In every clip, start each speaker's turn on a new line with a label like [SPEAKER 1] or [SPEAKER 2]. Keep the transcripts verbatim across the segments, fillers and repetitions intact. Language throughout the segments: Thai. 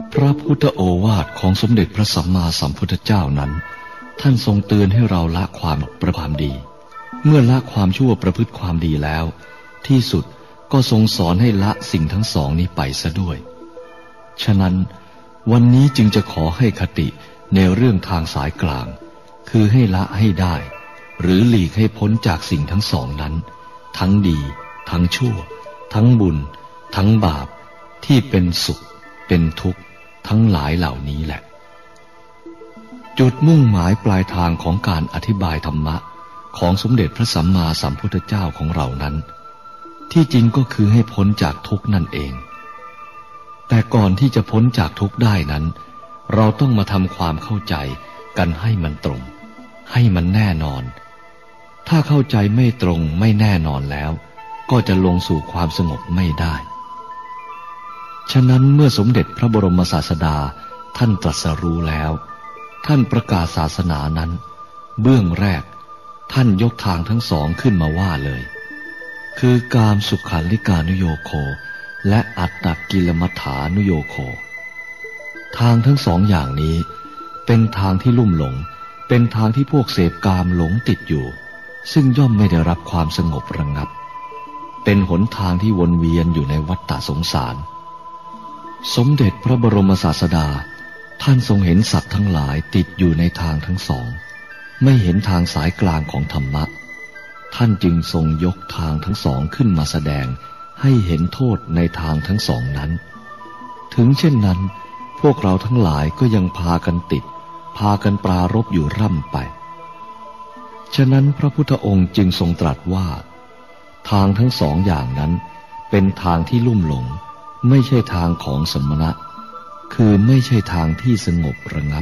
[SPEAKER 1] พระพุทธโอวาทของสมเด็จพระสัมมาสัมพุทธเจ้านั้นท่านทรงเตือนให้เราละความประพฤติความดีเมื่อละความชั่วประพฤติความดีแล้วที่สุดก็ทรงสอนให้ละสิ่งทั้งสองนี้ไปซะด้วยฉะนั้นวันนี้จึงจะขอให้คติในเรื่องทางสายกลางคือให้ละให้ได้หรือหลีกให้พ้นจากสิ่งทั้งสองนั้นทั้งดีทั้งชั่วทั้งบุญทั้งบาปที่เป็นสุขเป็นทุกข์ทั้งหลายเหล่านี้แหละจุดมุ่งหมายปลายทางของการอธิบายธรรมะของสมเด็จพระสัมมาสัมพุทธเจ้าของเรานั้นที่จริงก็คือให้พ้นจากทุกข์นั่นเองแต่ก่อนที่จะพ้นจากทุกข์ได้นั้นเราต้องมาทำความเข้าใจกันให้มันตรงให้มันแน่นอนถ้าเข้าใจไม่ตรงไม่แน่นอนแล้วก็จะลงสู่ความสงบไม่ได้ฉะนั้นเมื่อสมเด็จพระบรมศาสดาท่านตรัสรู้แล้วท่านประกาศศาสนานั้นเบื้องแรกท่านยกทางทั้งสองขึ้นมาว่าเลยคือกามสุขันลิกานุโยโคและอัตตกิลมัฏฐานุโยโคทางทั้งสองอย่างนี้เป็นทางที่ลุ่มหลงเป็นทางที่พวกเสพกามหลงติดอยู่ซึ่งย่อมไม่ได้รับความสงบระงับเป็นหนทางที่วนเวียนอยู่ในวัฏฏะสงสารสมเด็จพระบรมศาสดาท่านทรงเห็นสัตว์ทั้งหลายติดอยู่ในทางทั้งสองไม่เห็นทางสายกลางของธรรมะท่านจึงทรงยกทางทั้งสองขึ้นมาแสดงให้เห็นโทษในทางทั้งสองนั้นถึงเช่นนั้นพวกเราทั้งหลายก็ยังพากันติดพากันปรารภอยู่ร่ำไปฉะนั้นพระพุทธองค์จึงทรงตรัสว่าทางทั้งสองอย่างนั้นเป็นทางที่ลุ่มหลงไม่ใช่ทางของสมณะคือไม่ใช่ทางที่สงบระงับ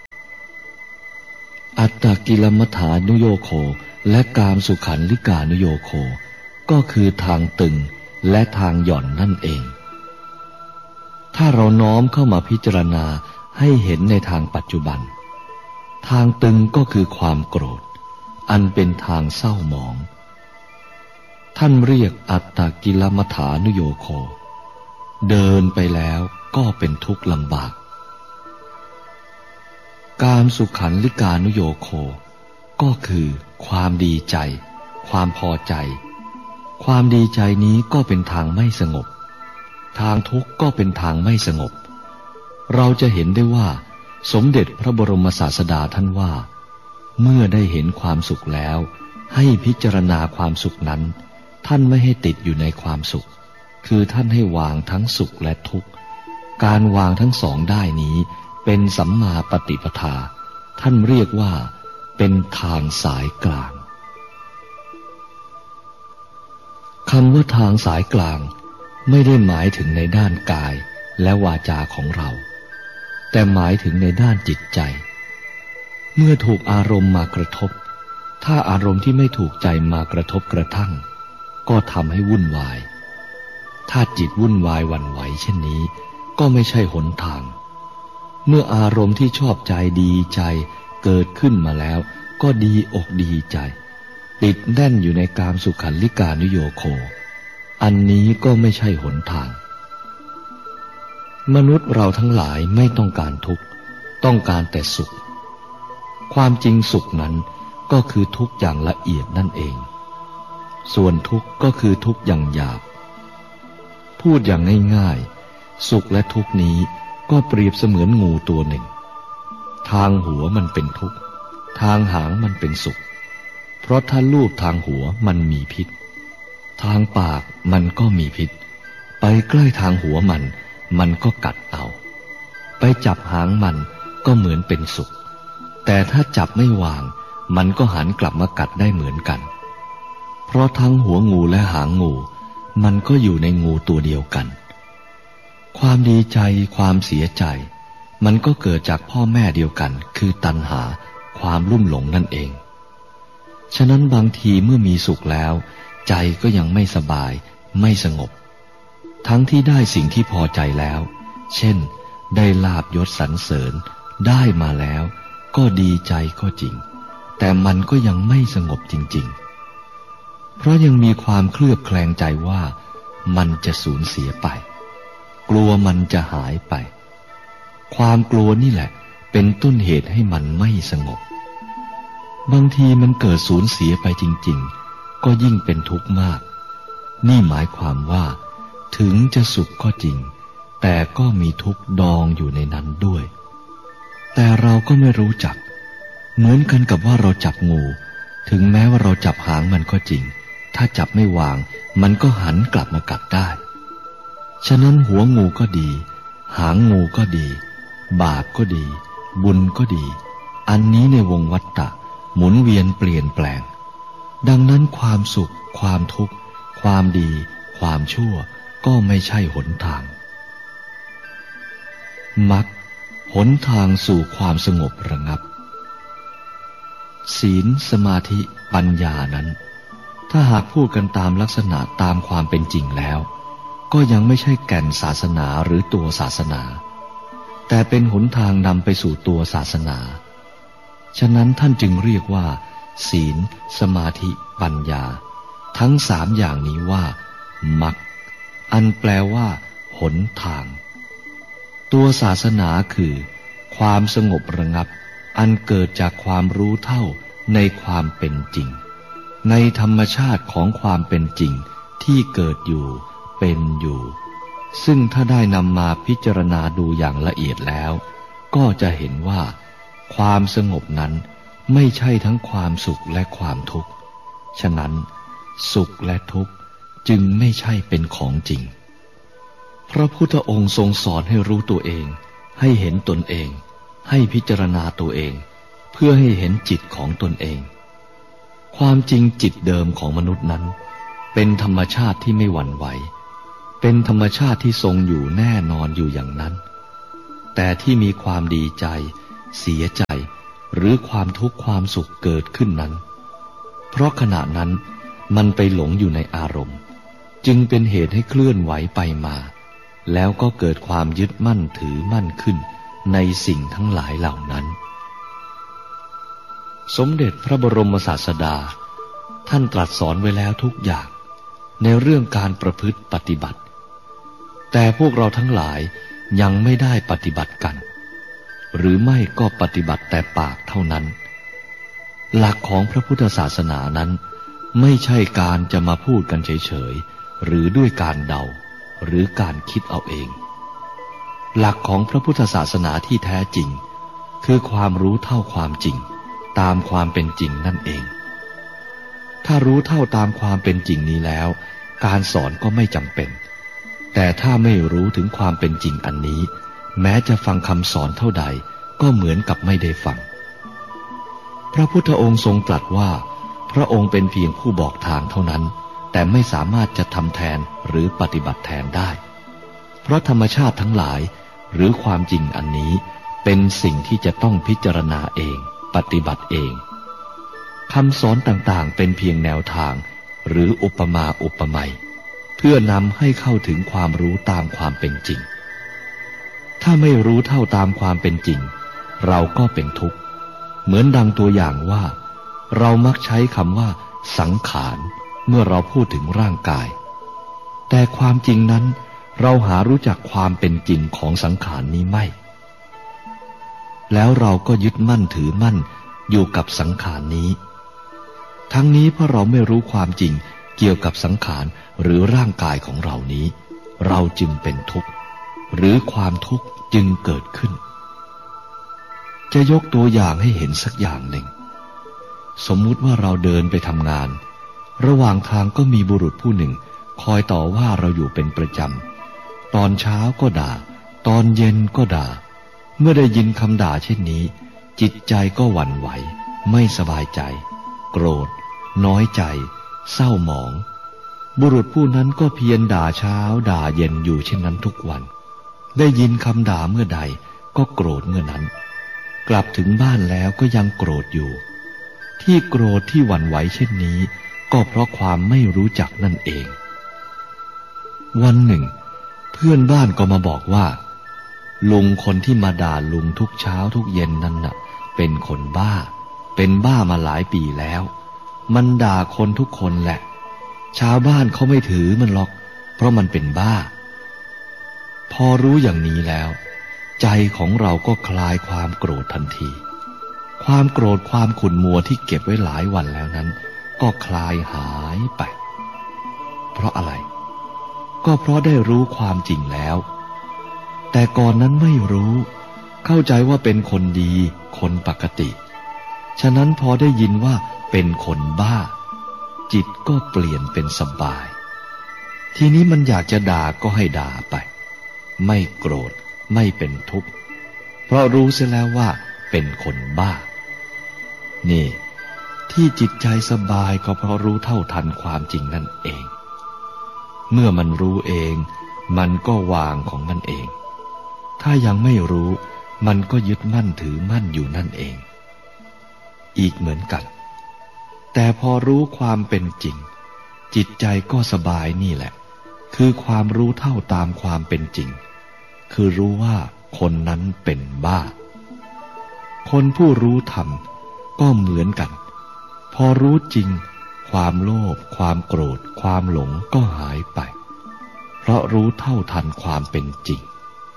[SPEAKER 1] อัตตกิลมัฏฐานุโยโคและกามสุขันลิกานุโยโคก็คือทางตึงและทางหย่อนนั่นเองถ้าเราน้อมเข้ามาพิจารณาให้เห็นในทางปัจจุบันทางตึงก็คือความโกรธอันเป็นทางเศร้าหมองท่านเรียกอัตตกิลมัฏฐานุโยโคเดินไปแล้วก็เป็นทุกข์ลำบากกามสุขันลิกานุโยโคก็คือความดีใจความพอใจความดีใจนี้ก็เป็นทางไม่สงบทางทุกข์ก็เป็นทางไม่สงบเราจะเห็นได้ว่าสมเด็จพระบรมศาสดาท่านว่าเมื่อได้เห็นความสุขแล้วให้พิจารณาความสุขนั้นท่านไม่ให้ติดอยู่ในความสุขคือท่านให้วางทั้งสุขและทุกข์การวางทั้งสองได้นี้เป็นสัมมาปฏิปทาท่านเรียกว่าเป็นทางสายกลางคำว่าทางสายกลางไม่ได้หมายถึงในด้านกายและวาจาของเราแต่หมายถึงในด้านจิตใจเมื่อถูกอารมณ์มากระทบถ้าอารมณ์ที่ไม่ถูกใจมากระทบกระทั่งก็ทำให้วุ่นวายถ้าจิตวุ่นวายหวั่นไหวเช่นนี้ก็ไม่ใช่หนทางเมื่ออารมณ์ที่ชอบใจดีใจเกิดขึ้นมาแล้วก็ดีอกดีใจติดแน่นอยู่ในกามสุขันลิกานุโยโคอันนี้ก็ไม่ใช่หนทางมนุษย์เราทั้งหลายไม่ต้องการทุกข์ต้องการแต่สุขความจริงสุขนั้นก็คือทุกข์อย่างละเอียดนั่นเองส่วนทุกข์ก็คือทุกข์อย่างหยาบพูดอย่างง่ายๆสุขและทุกข์นี้ก็เปรียบเสมือนงูตัวหนึ่งทางหัวมันเป็นทุกข์ทางหางมันเป็นสุขเพราะถ้าลูบทางหัวมันมีพิษทางปากมันก็มีพิษไปใกล้ทางหัวมันมันก็กัดเอาไปจับหางมันก็เหมือนเป็นสุขแต่ถ้าจับไม่วางมันก็หันกลับมากัดได้เหมือนกันเพราะทั้งหัวงูและหางงูมันก็อยู่ในงูตัวเดียวกันความดีใจความเสียใจมันก็เกิดจากพ่อแม่เดียวกันคือตัณหาความลุ่มหลงนั่นเองฉะนั้นบางทีเมื่อมีสุขแล้วใจก็ยังไม่สบายไม่สงบทั้งที่ได้สิ่งที่พอใจแล้วเช่นได้ลาภยศสรรเสริญได้มาแล้วก็ดีใจก็จริงแต่มันก็ยังไม่สงบจริงๆเพราะยังมีความเคลือบแคลงใจว่ามันจะสูญเสียไปกลัวมันจะหายไปความกลัวนี่แหละเป็นต้นเหตุให้มันไม่สงบบางทีมันเกิดสูญเสียไปจริงๆก็ยิ่งเป็นทุกข์มากนี่หมายความว่าถึงจะสุขก็จริงแต่ก็มีทุกข์ดองอยู่ในนั้นด้วยแต่เราก็ไม่รู้จักเหมือนกันกับว่าเราจับงูถึงแม้ว่าเราจับหางมันก็จริงถ้าจับไม่วางมันก็หันกลับมากัดได้ฉะนั้นหัวงูก็ดีหางงูก็ดีบาปก็ดีบุญก็ดีอันนี้ในวงวัฏฏะหมุนเวียนเปลี่ยนแปลงดังนั้นความสุขความทุกข์ความดีความชั่วก็ไม่ใช่หนทางมรรคหนทางสู่ความสงบระงับศีลสมาธิปัญญานั้นถ้าหากพูดกันตามลักษณะตามความเป็นจริงแล้วก็ยังไม่ใช่แก่นศาสนาหรือตัวศาสนาแต่เป็นหนทางนำไปสู่ตัวศาสนาฉะนั้นท่านจึงเรียกว่าศีลสมาธิปัญญาทั้งสามอย่างนี้ว่ามรรคอันแปลว่าหนทางตัวศาสนาคือความสงบระงับอันเกิดจากความรู้เท่าในความเป็นจริงในธรรมชาติของความเป็นจริงที่เกิดอยู่เป็นอยู่ซึ่งถ้าได้นำมาพิจารณาดูอย่างละเอียดแล้วก็จะเห็นว่าความสงบนั้นไม่ใช่ทั้งความสุขและความทุกข์ฉะนั้นสุขและทุกข์จึงไม่ใช่เป็นของจริงพระพุทธองค์ทรงสอนให้รู้ตัวเองให้เห็นตนเองให้พิจารณาตัวเองเพื่อให้เห็นจิตของตนเองความจริงจิตเดิมของมนุษย์นั้นเป็นธรรมชาติที่ไม่หวั่นไหวเป็นธรรมชาติที่ทรงอยู่แน่นอนอยู่อย่างนั้นแต่ที่มีความดีใจเสียใจหรือความทุกข์ความสุขเกิดขึ้นนั้นเพราะขณะนั้นมันไปหลงอยู่ในอารมณ์จึงเป็นเหตุให้เคลื่อนไหวไปมาแล้วก็เกิดความยึดมั่นถือมั่นขึ้นในสิ่งทั้งหลายเหล่านั้นสมเด็จพระบรมศาสดาท่านตรัสสอนไว้แล้วทุกอย่างในเรื่องการประพฤติปฏิบัติแต่พวกเราทั้งหลายยังไม่ได้ปฏิบัติกันหรือไม่ก็ปฏิบัติแต่ปากเท่านั้นหลักของพระพุทธศาสนานั้นไม่ใช่การจะมาพูดกันเฉยๆหรือด้วยการเดาหรือการคิดเอาเองหลักของพระพุทธศาสนาที่แท้จริงคือความรู้เท่าความจริงตามความเป็นจริงนั่นเองถ้ารู้เท่าตามความเป็นจริงนี้แล้วการสอนก็ไม่จำเป็นแต่ถ้าไม่รู้ถึงความเป็นจริงอันนี้แม้จะฟังคำสอนเท่าใดก็เหมือนกับไม่ได้ฟังพระพุทธองค์ทรงตรัสว่าพระองค์เป็นเพียงผู้บอกทางเท่านั้นแต่ไม่สามารถจะทำแทนหรือปฏิบัติแทนได้เพราะธรรมชาติทั้งหลายหรือความจริงอันนี้เป็นสิ่งที่จะต้องพิจารณาเองปฏิบัติเองคำสอนต่างๆเป็นเพียงแนวทางหรืออุปมาอุปไมยเพื่อนำให้เข้าถึงความรู้ตามความเป็นจริงถ้าไม่รู้เท่าตามความเป็นจริงเราก็เป็นทุกข์เหมือนดังตัวอย่างว่าเรามักใช้คำว่าสังขารเมื่อเราพูดถึงร่างกายแต่ความจริงนั้นเราหารู้จักความเป็นจริงของสังขารนี้ไม่แล้วเราก็ยึดมั่นถือมั่นอยู่กับสังขารนี้ทั้งนี้เพราะเราไม่รู้ความจริงเกี่ยวกับสังขารหรือร่างกายของเรานี้เราจึงเป็นทุกข์หรือความทุกข์จึงเกิดขึ้นจะยกตัวอย่างให้เห็นสักอย่างหนึ่งสมมุติว่าเราเดินไปทำงานระหว่างทางก็มีบุรุษผู้หนึ่งคอยต่อว่าเราอยู่เป็นประจำตอนเช้าก็ด่าตอนเย็นก็ด่าเมื่อได้ยินคำด่าเช่นนี้จิตใจก็หวั่นไหวไม่สบายใจโกรธน้อยใจเศร้าหมองบุรุษผู้นั้นก็เพียรด่าเช้าด่าเย็นอยู่เช่นนั้นทุกวันได้ยินคำด่าเมื่อใดก็โกรธเมื่อนั้นกลับถึงบ้านแล้วก็ยังโกรธอยู่ที่โกรธที่หวั่นไหวเช่นนี้ก็เพราะความไม่รู้จักนั่นเองวันหนึ่งเพื่อนบ้านก็มาบอกว่าลุงคนที่มาด่าลุงทุกเช้าทุกเย็นนั่นน่ะเป็นคนบ้าเป็นบ้ามาหลายปีแล้วมันด่าคนทุกคนแหละชาวบ้านเขาไม่ถือมันหรอกเพราะมันเป็นบ้าพอรู้อย่างนี้แล้วใจใจของเราก็คลายความโกรธทันทีความโกรธความขุ่นมัวที่เก็บไว้หลายวันแล้วนั้นก็คลายหายไปเพราะอะไรก็เพราะได้รู้ความจริงแล้วแต่ก่อนนั้นไม่รู้เข้าใจว่าเป็นคนดีคนปกติฉะนั้นพอได้ยินว่าเป็นคนบ้าจิตก็เปลี่ยนเป็นสบายทีนี้มันอยากจะด่าก็ให้ด่าไปไม่โกรธไม่เป็นทุกข์เพราะรู้เสียแล้วว่าเป็นคนบ้านี่ที่จิตใจสบายก็เพราะรู้เท่าทันความจริงนั่นเองเมื่อมันรู้เองมันก็วางของมันเองถ้ายังไม่รู้มันก็ยึดมั่นถือมั่นอยู่นั่นเองอีกเหมือนกันแต่พอรู้ความเป็นจริงจิตใจก็สบายนี่แหละคือความรู้เท่าตามความเป็นจริงคือรู้ว่าคนนั้นเป็นบ้าคนผู้รู้ธรรมก็เหมือนกันพอรู้จริงความโลภความโกรธความหลงก็หายไปเพราะรู้เท่าทันความเป็นจริง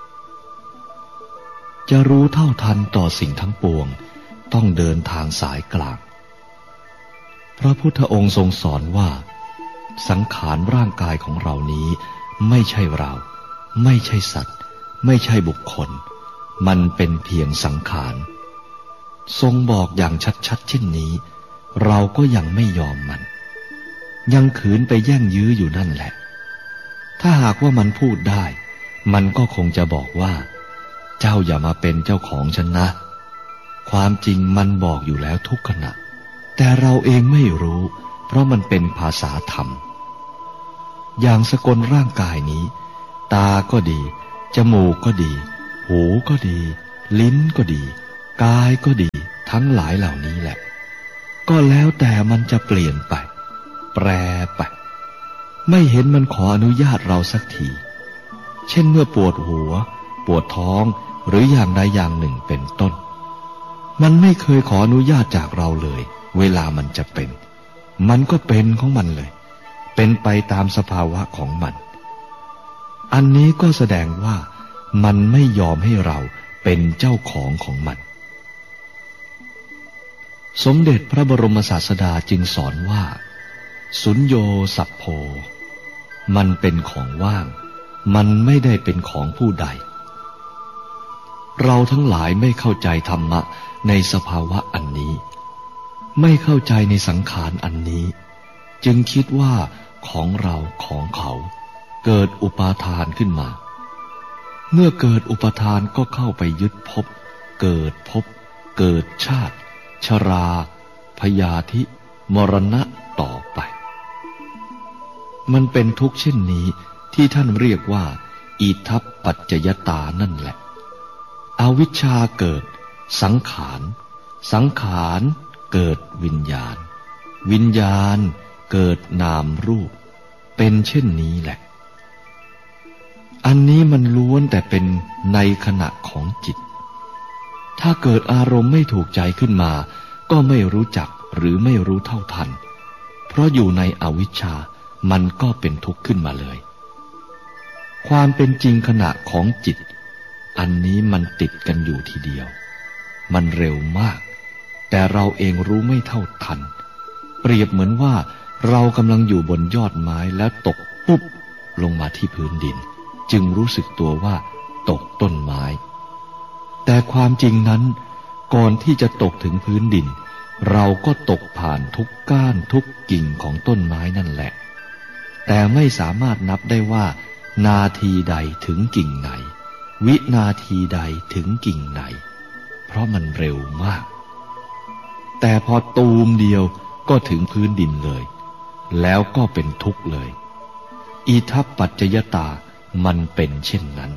[SPEAKER 1] จะรู้เท่าทันต่อสิ่งทั้งปวงต้องเดินทางสายกลางพระพุทธองค์ทรงสอนว่าสังขารร่างกายของเรานี้ไม่ใช่เราไม่ใช่สัตว์ไม่ใช่บุคคลมันเป็นเพียงสังขารทรงบอกอย่างชัดๆเช่นนี้เราก็ยังไม่ยอมมันยังขืนไปแย่งยื้ออยู่นั่นแหละถ้าหากว่ามันพูดได้มันก็คงจะบอกว่าเจ้าอย่ามาเป็นเจ้าของฉันนะความจริงมันบอกอยู่แล้วทุกขณะแต่เราเองไม่รู้เพราะมันเป็นภาษาธรรมอย่างสกลร่างกายนี้ตาก็ดีจมูกก็ดีหูก็ดีลิ้นก็ดีกายก็ดีทั้งหลายเหล่านี้แหละก็แล้วแต่มันจะเปลี่ยนไปแปรไปไม่เห็นมันขออนุญาตเราสักทีเช่นเมื่อปวดหัวปวดท้องหรืออย่างใดอย่างหนึ่งเป็นต้นมันไม่เคยขออนุญาตจากเราเลยเวลามันจะเป็นมันก็เป็นของมันเลยเป็นไปตามสภาวะของมันอันนี้ก็แสดงว่ามันไม่ยอมให้เราเป็นเจ้าของของมันสมเด็จพระบรมศาสดาจึงสอนว่าสุญโญสัพโพมันเป็นของว่างมันไม่ได้เป็นของผู้ใดเราทั้งหลายไม่เข้าใจธรรมะในสภาวะอันนี้ไม่เข้าใจในสังขารอันนี้จึงคิดว่าของเราของเขาเกิดอุปาทานขึ้นมาเมื่อเกิดอุปาทานก็เข้าไปยึดภพเกิดภพเกิดชาติชราพยาธิมรณะต่อไปมันเป็นทุกข์เช่นนี้ที่ท่านเรียกว่าอิทัปปัจจยตานั่นแหละอวิชชาเกิดสังขารสังขารเกิดวิญญาณวิญญาณเกิดนามรูปเป็นเช่นนี้แหละอันนี้มันล้วนแต่เป็นในขณะของจิตถ้าเกิดอารมณ์ไม่ถูกใจขึ้นมาก็ไม่รู้จักหรือไม่รู้เท่าทันเพราะอยู่ในอวิชชามันก็เป็นทุกข์ขึ้นมาเลยความเป็นจริงขณะของจิตอันนี้มันติดกันอยู่ทีเดียวมันเร็วมากแต่เราเองรู้ไม่เท่าทันเปรียบเหมือนว่าเรากำลังอยู่บนยอดไม้แล้วตกปุ๊บลงมาที่พื้นดินจึงรู้สึกตัวว่าตกต้นไม้แต่ความจริงนั้นก่อนที่จะตกถึงพื้นดินเราก็ตกผ่านทุกก้านทุกกิ่งของต้นไม้นั่นแหละแต่ไม่สามารถนับได้ว่านาทีใดถึงกิ่งไหนวินาทีใดถึงกิ่งไหนเพราะมันเร็วมากแต่พอตูมเดียวก็ถึงพื้นดินเลยแล้วก็เป็นทุกข์เลยอิทัปปัจจยตามันเป็นเช่นนั้น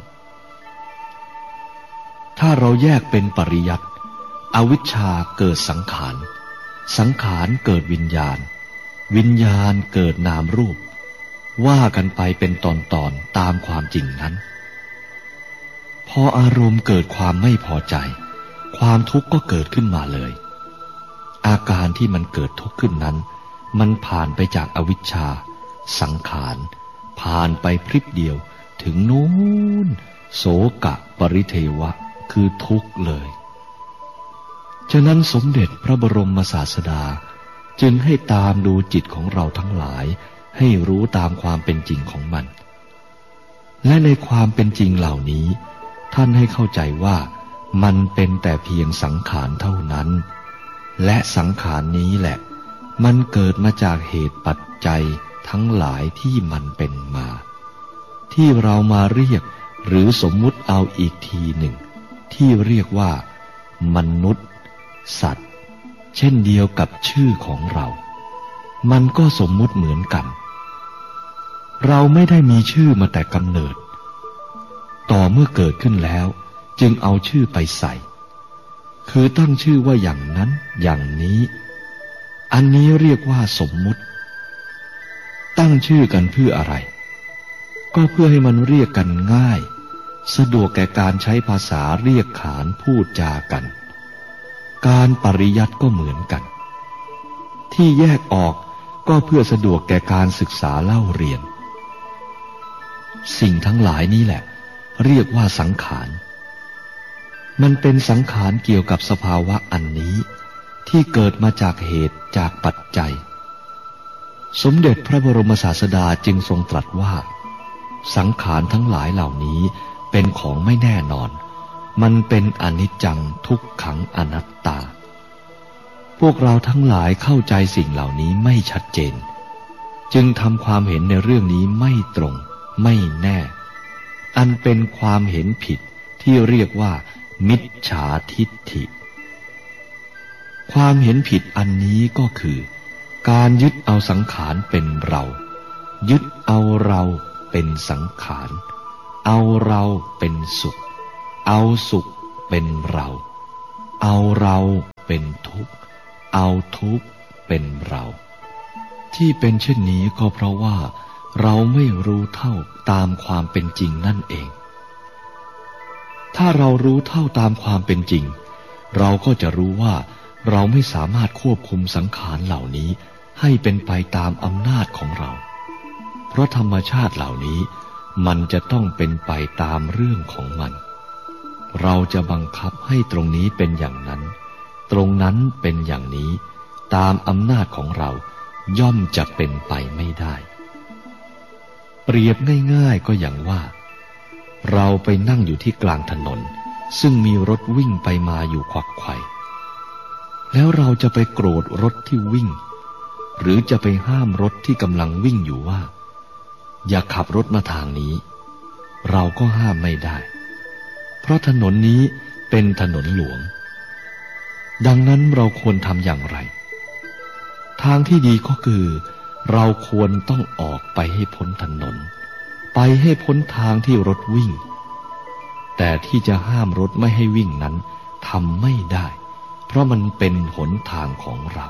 [SPEAKER 1] ถ้าเราแยกเป็นปริยัติอวิชชาเกิดสังขารสังขารเกิดวิญญาณวิญญาณเกิดนามรูปว่ากันไปเป็นตอนๆตามความจริงนั้นพออารมณ์เกิดความไม่พอใจความทุกข์ก็เกิดขึ้นมาเลยอาการที่มันเกิดทุกข์ขึ้นนั้นมันผ่านไปจากอวิชชาสังขารผ่านไปพริบเดียวถึงนู้นโสกะปริเทวะคือทุกข์เลยฉะนั้นสมเด็จพระบรมศาสดาจึงให้ตามดูจิตของเราทั้งหลายให้รู้ตามความเป็นจริงของมันและในความเป็นจริงเหล่านี้ท่านให้เข้าใจว่ามันเป็นแต่เพียงสังขารเท่านั้นและสังขารนี้แหละมันเกิดมาจากเหตุปัจจัยทั้งหลายที่มันเป็นมาที่เรามาเรียกหรือสมมุติเอาอีกทีหนึ่งที่เรียกว่ามนุษย์สัตว์เช่นเดียวกับชื่อของเรามันก็สมมุติเหมือนกันเราไม่ได้มีชื่อมาแต่กำเนิดต่อเมื่อเกิดขึ้นแล้วจึงเอาชื่อไปใส่คือตั้งชื่อว่าอย่างนั้นอย่างนี้อันนี้เรียกว่าสมมุติตั้งชื่อกันเพื่ออะไรก็เพื่อให้มันเรียกกันง่ายสะดวกแก่การใช้ภาษาเรียกขานพูดจากันการปริยัติก็เหมือนกันที่แยกออกก็เพื่อสะดวกแก่การศึกษาเล่าเรียนสิ่งทั้งหลายนี้แหละเรียกว่าสังขารมันเป็นสังขารเกี่ยวกับสภาวะอันนี้ที่เกิดมาจากเหตุจากปัจจัยสมเด็จพระบรมศาสดาจึงทรงตรัสว่าสังขารทั้งหลายเหล่านี้เป็นของไม่แน่นอนมันเป็นอนิจจังทุกขังอนัตตาพวกเราทั้งหลายเข้าใจสิ่งเหล่านี้ไม่ชัดเจนจึงทำความเห็นในเรื่องนี้ไม่ตรงไม่แน่อันเป็นความเห็นผิดที่เรียกว่ามิจฉาทิฏฐิความเห็นผิดอันนี้ก็คือการยึดเอาสังขารเป็นเรายึดเอาเราเป็นสังขารเอาเราเป็นสุขเอาสุขเป็นเราเอาเราเป็นทุกข์เอาทุกข์เป็นเราที่เป็นเช่นนี้ก็เพราะว่าเราไม่รู้เท่าตามความเป็นจริงนั่นเองถ้าเรารู้เท่าตามความเป็นจริงเราก็จะรู้ว่าเราไม่สามารถควบคุมสังขารเหล่านี้ให้เป็นไปตามอำนาจของเราเพราะธรรมชาติเหล่านี้มันจะต้องเป็นไปตามเรื่องของมันเราจะบังคับให้ตรงนี้เป็นอย่างนั้นตรงนั้นเป็นอย่างนี้ตามอำนาจของเราย่อมจะเป็นไปไม่ได้เปรียบง่ายๆก็อย่างว่าเราไปนั่งอยู่ที่กลางถนนซึ่งมีรถวิ่งไปมาอยู่ขวักไขว่แล้วเราจะไปโกรธรถที่วิ่งหรือจะไปห้ามรถที่กำลังวิ่งอยู่ว่าอย่าขับรถมาทางนี้เราก็ห้ามไม่ได้เพราะถนนนี้เป็นถนนหลวงดังนั้นเราควรทำอย่างไรทางที่ดีก็คือเราควรต้องออกไปให้พ้นถนนไปให้พ้นทางที่รถวิ่งแต่ที่จะห้ามรถไม่ให้วิ่งนั้นทำไม่ได้เพราะมันเป็นหนทางของเรา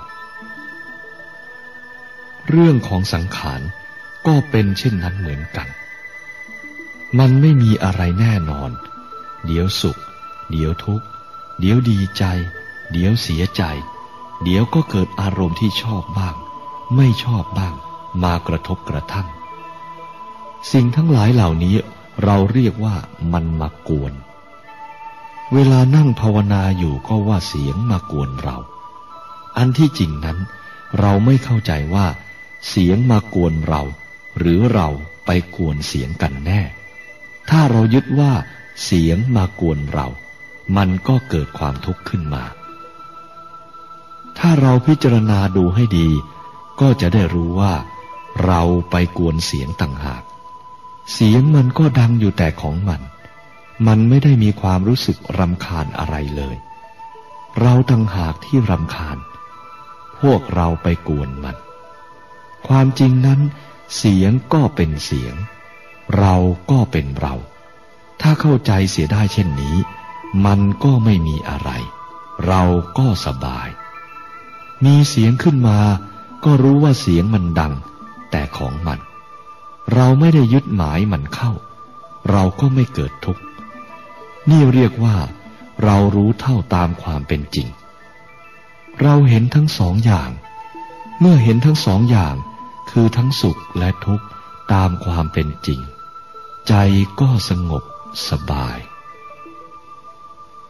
[SPEAKER 1] เรื่องของสังขารก็เป็นเช่นนั้นเหมือนกันมันไม่มีอะไรแน่นอนเดี๋ยวสุขเดี๋ยวทุกข์เดี๋ยวดีใจเดี๋ยวเสียใจเดี๋ยวก็เกิดอารมณ์ที่ชอบบ้างไม่ชอบบ้างมากระทบกระทั่งสิ่งทั้งหลายเหล่านี้เราเรียกว่ามันมากวนเวลานั่งภาวนาอยู่ก็ว่าเสียงมากวนเราอันที่จริงนั้นเราไม่เข้าใจว่าเสียงมากวนเราหรือเราไปกวนเสียงกันแน่ถ้าเรายึดว่าเสียงมากวนเรามันก็เกิดความทุกข์ขึ้นมาถ้าเราพิจารณาดูให้ดีก็จะได้รู้ว่าเราไปกวนเสียงต่างหากเสียงมันก็ดังอยู่แต่ของมันมันไม่ได้มีความรู้สึกรำคาญอะไรเลยเราต่างหากที่รำคาญพวกเราไปกวนมันความจริงนั้นเสียงก็เป็นเสียงเราก็เป็นเราถ้าเข้าใจเสียได้เช่นนี้มันก็ไม่มีอะไรเราก็สบายมีเสียงขึ้นมาก็รู้ว่าเสียงมันดังแต่ของมันเราไม่ได้ยึดหมายมันเข้าเราก็ไม่เกิดทุกข์นี่เรียกว่าเรารู้เท่าตามความเป็นจริงเราเห็นทั้งสองอย่างเมื่อเห็นทั้งสองอย่างคือทั้งสุขและทุกข์ตามความเป็นจริงใจก็สงบสบาย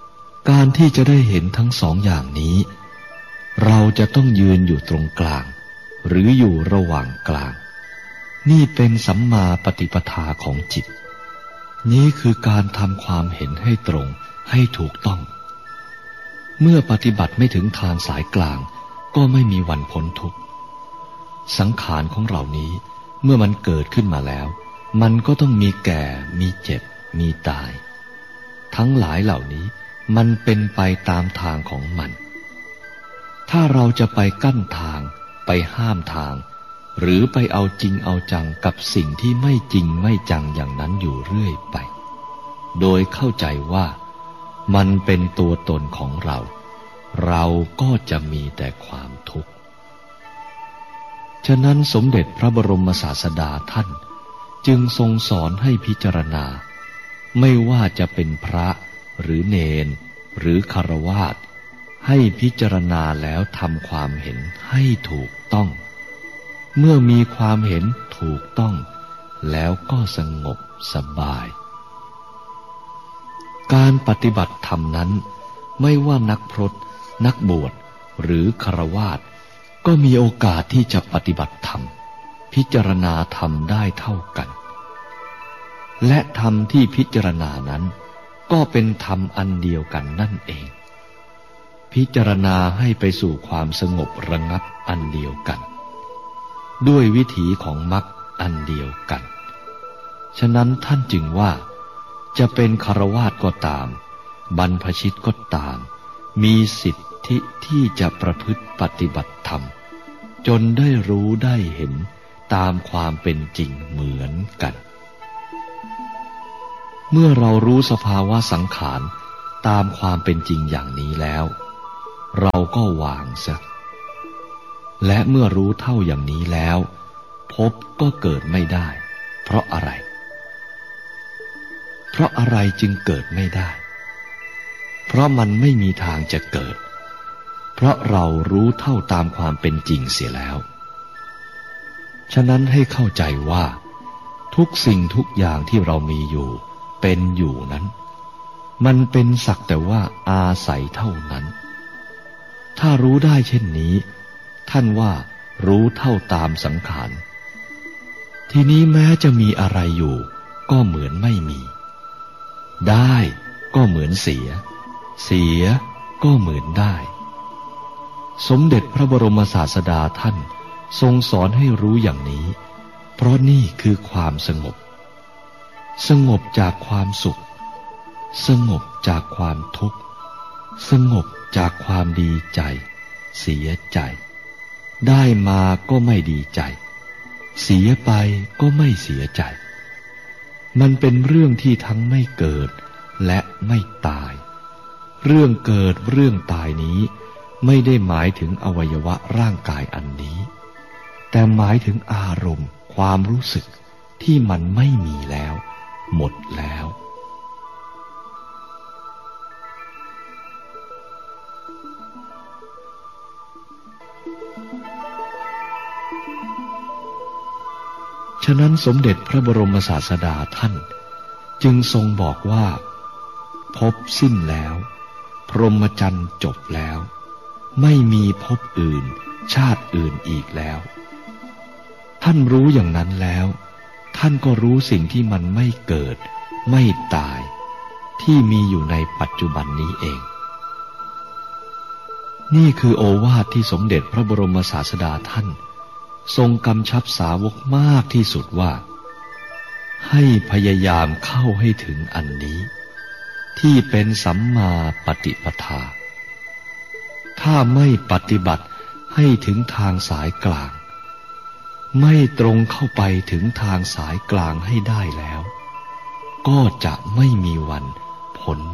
[SPEAKER 1] การที่จะได้เห็นทั้งสองอย่างนี้เราจะต้องยืนอยู่ตรงกลางหรืออยู่ระหว่างกลางนี่เป็นสัมมาปฏิปทาของจิตนี้คือการทำความเห็นให้ตรงให้ถูกต้องเมื่อปฏิบัติไม่ถึงทางสายกลางก็ไม่มีวันพ้นทุกข์สังขารของเรานี้เมื่อมันเกิดขึ้นมาแล้วมันก็ต้องมีแก่มีเจ็บมีตายทั้งหลายเหล่านี้มันเป็นไปตามทางของมันถ้าเราจะไปกั้นทางไปห้ามทางหรือไปเอาจริงเอาจังกับสิ่งที่ไม่จริงไม่จังอย่างนั้นอยู่เรื่อยไปโดยเข้าใจว่ามันเป็นตัวตนของเราเราก็จะมีแต่ความทุกข์ฉะนั้นสมเด็จพระบรมศาสดาท่านจึงทรงสอนให้พิจารณาไม่ว่าจะเป็นพระหรือเณรหรือฆราวาสให้พิจารณาแล้วทำความเห็นให้ถูกต้องเมื่อมีความเห็นถูกต้องแล้วก็สงบสบายการปฏิบัติธรรมนั้นไม่ว่านักพรตนักบวชหรือฆราวาสก็มีโอกาสที่จะปฏิบัติธรรมพิจารณาธรรมได้เท่ากันและธรรมที่พิจารณานั้นก็เป็นธรรมอันเดียวกันนั่นเองพิจารณาให้ไปสู่ความสงบระงับอันเดียวกันด้วยวิถีของมรรคอันเดียวกันฉะนั้นท่านจึงว่าจะเป็นฆราวาสก็ตามบรรพชิตก็ตามมีสิทธิที่จะประพฤติปฏิบัติธรรมจนได้รู้ได้เห็นตามความเป็นจริงเหมือนกันเมื่อเรารู้สภาวะสังขารตามความเป็นจริงอย่างนี้แล้วเราก็วางซะและเมื่อรู้เท่าอย่างนี้แล้วภพก็เกิดไม่ได้เพราะอะไรเพราะอะไรจึงเกิดไม่ได้เพราะมันไม่มีทางจะเกิดเพราะเรารู้เท่าตามความเป็นจริงเสียแล้วฉะนั้นให้เข้าใจว่าทุกสิ่งทุกอย่างที่เรามีอยู่เป็นอยู่นั้นมันเป็นสักแต่ว่าอาศัยเท่านั้นถ้ารู้ได้เช่นนี้ท่านว่ารู้เท่าตามสังขารทีนี้แม้จะมีอะไรอยู่ก็เหมือนไม่มีได้ก็เหมือนเสียเสียก็เหมือนได้สมเด็จพระบรมศาสดาท่านทรงสอนให้รู้อย่างนี้เพราะนี่คือความสงบสงบจากความสุขสงบจากความทุกข์สงบจากความดีใจเสียใจได้มาก็ไม่ดีใจเสียไปก็ไม่เสียใจมันเป็นเรื่องที่ทั้งไม่เกิดและไม่ตายเรื่องเกิดเรื่องตายนี้ไม่ได้หมายถึงอวัยวะร่างกายอันนี้แต่หมายถึงอารมณ์ความรู้สึกที่มันไม่มีแล้วหมดแล้วฉะนั้นสมเด็จพระบรมศาสดาท่านจึงทรงบอกว่าภพสิ้นแล้วพรหมจรรย์จบแล้วไม่มีภพอื่นชาติอื่นอีกแล้วท่านรู้อย่างนั้นแล้วท่านก็รู้สิ่งที่มันไม่เกิดไม่ตายที่มีอยู่ในปัจจุบันนี้เองนี่คือโอวาทที่สมเด็จพระบรมศาสดาท่านทรงกำชับสาวกมากที่สุดว่าให้พยายามเข้าให้ถึงอันนี้ที่เป็นสัมมาปฏิปทาถ้าไม่ปฏิบัติให้ถึงทางสายกลางไม่ตรงเข้าไปถึงทางสายกลางให้ได้แล้วก็จะไม่มีวันพ้น